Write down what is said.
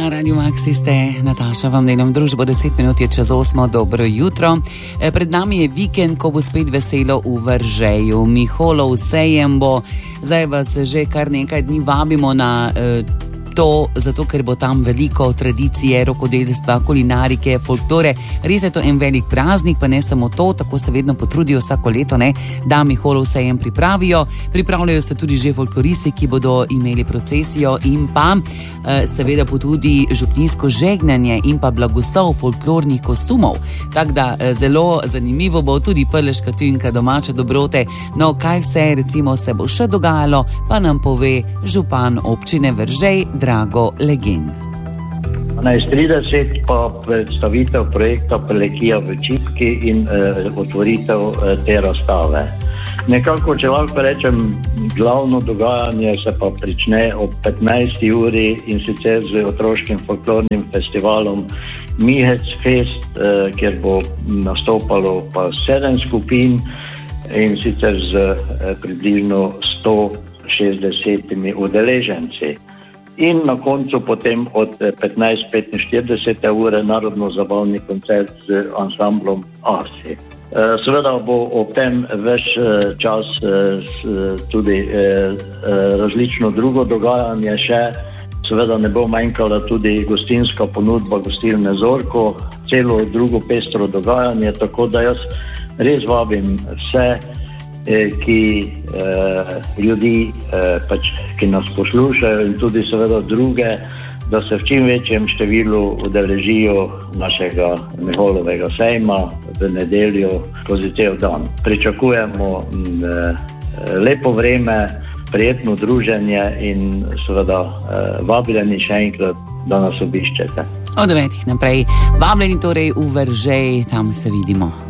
Radio Maxi ste, Nataša, vam delam družbo, 10 minut je čez 8, dobro jutro. Pred nami je vikend, ko bo spet veselo v Veržeju. Miholov sejem bo, zdaj vas že kar nekaj dni vabimo na to, zato ker bo tam veliko tradicije, rokodelstva, kulinarike, folklore. Res je to en velik praznik, pa ne samo to, tako se vedno potrudijo vsako leto, da Miholov sejem pripravijo. Pripravljajo se tudi že folkloristi, ki bodo imeli procesijo in pa seveda tudi župnijsko žegnanje in pa blagoslov folklornih kostumov. Tako da zelo zanimivo bo tudi prleška tujinka, domače dobrote. No, kaj vse recimo se bo še dogajalo, pa nam pove župan občine Veržej, Drago Legin. 11:30 pa predstavitev projekta Prlekija v Čipki in otvoritev te razstave. Nekako, če lahko rečem, glavno dogajanje se pa prične ob 15. uri in sicer z otroškim folklornim festivalom Mihec Fest, kjer bo nastopalo pa 7 skupin in sicer z približno 160 udeleženci. In na koncu potem od 15:45 ure narodno-zabavni koncert z ansamblom Asi. Seveda bo ob tem več čas tudi različno drugo dogajanje še. Seveda ne bo manjkala tudi gostinska ponudba gostilne Zorko, celo drugo pestro dogajanje, tako da jaz res vabim vse, ljudi, ki nas poslušajo in tudi seveda druge, da se v čim večjem številu udeležijo našega Miholovega sejma v nedeljo skozi cel dan. Pričakujemo lepo vreme, prijetno druženje in seveda vabljeni še enkrat, da nas obiščete. Od 9 naprej vabljeni torej v Veržej, tam se vidimo.